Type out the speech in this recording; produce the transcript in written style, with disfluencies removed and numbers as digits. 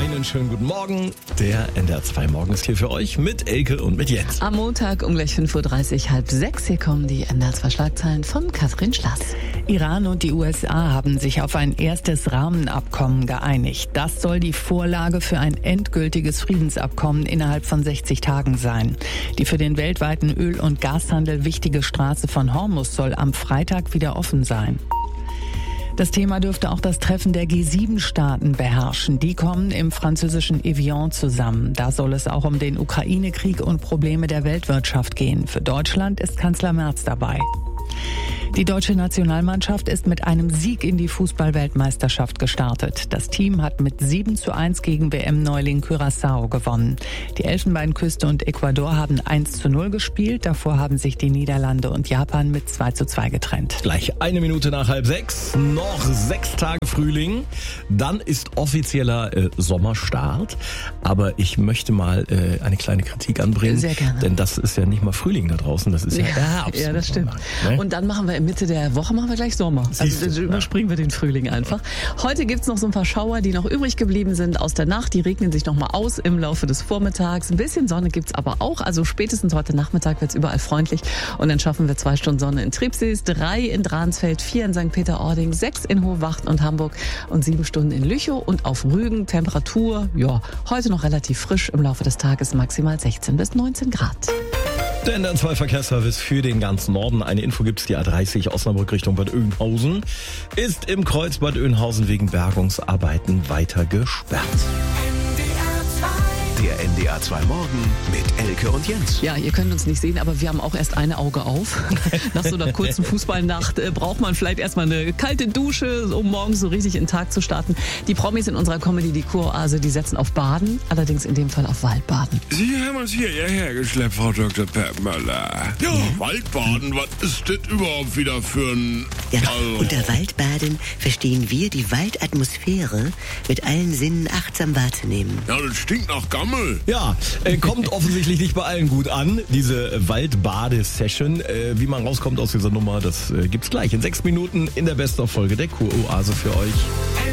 Einen schönen guten Morgen. Der NDR 2 Morgen ist hier für euch mit Elke und mit Jens. Am Montag um gleich 5.30 Uhr, halb 6. Hier kommen die NDR 2 Schlagzeilen von Katrin Schlass. Iran und die USA haben sich auf ein erstes Rahmenabkommen geeinigt. Das soll die Vorlage für ein endgültiges Friedensabkommen innerhalb von 60 Tagen sein. Die für den weltweiten Öl- und Gashandel wichtige Straße von Hormuz soll am Freitag wieder offen sein. Das Thema dürfte auch das Treffen der G7-Staaten beherrschen. Die kommen im französischen Evian zusammen. Da soll es auch um den Ukraine-Krieg und Probleme der Weltwirtschaft gehen. Für Deutschland ist Kanzler Merz dabei. Die deutsche Nationalmannschaft ist mit einem Sieg in die Fußball-Weltmeisterschaft gestartet. Das Team hat mit 7:1 gegen WM-Neuling Curaçao gewonnen. Die Elfenbeinküste und Ecuador haben 1:0 gespielt. Davor haben sich die Niederlande und Japan mit 2:2 getrennt. Gleich 1 Minute nach 5:30, noch 6 Tage Frühling. Dann ist offizieller Sommerstart. Aber ich möchte mal eine kleine Kritik anbringen. Sehr gerne. Denn das ist ja nicht mal Frühling da draußen, das ist ja Herbst. Ja, das stimmt. Ne? Und dann machen wir Mitte der Woche gleich Sommer. Also überspringen wir den Frühling einfach. Heute gibt's noch so ein paar Schauer, die noch übrig geblieben sind aus der Nacht. Die regnen sich noch mal aus im Laufe des Vormittags. Ein bisschen Sonne gibt's aber auch. Also spätestens heute Nachmittag wird's überall freundlich. Und dann schaffen wir 2 Stunden Sonne in Trepsees, 3 in Dransfeld, 4 in St. Peter-Ording, 6 in Hohwacht und Hamburg und 7 Stunden in Lüchow und auf Rügen. Temperatur, heute noch relativ frisch. Im Laufe des Tages maximal 16 bis 19 Grad. Der NDR 2 Verkehrsservice für den ganzen Norden. Eine Info gibt's: die A30 Osnabrück Richtung Bad Oeynhausen ist im Kreuz Bad Oeynhausen wegen Bergungsarbeiten weiter gesperrt. Der NDR 2 Morgen mit Elke und Jens. Ja, ihr könnt uns nicht sehen, aber wir haben auch erst ein Auge auf. Nach so einer kurzen Fußballnacht braucht man vielleicht erstmal eine kalte Dusche, um morgens so richtig in den Tag zu starten. Die Promis in unserer Comedy, die Kuroase, die setzen auf Baden, allerdings in dem Fall auf Waldbaden. Sie haben uns hierher geschleppt, Frau Dr. Peppmöller. Ja, Waldbaden, was ist das überhaupt wieder für ein... Ja, unter Waldbaden verstehen wir die Waldatmosphäre mit allen Sinnen achtsam wahrzunehmen. Ja, das stinkt nach Gammel. Ja, kommt offensichtlich nicht bei allen gut an, diese Waldbade-Session. Wie man rauskommt aus dieser Nummer, das gibt's gleich in 6 Minuten in der Best-of-Folge der Kuroase für euch.